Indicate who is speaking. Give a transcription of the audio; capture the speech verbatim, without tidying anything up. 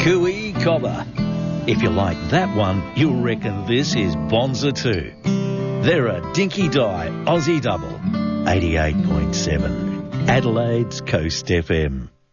Speaker 1: Cooey Cobber. If you like that one, you'll reckon this is Bonza too. They're a dinky die Aussie double. eighty-eight point seven Adelaide's Coast F M.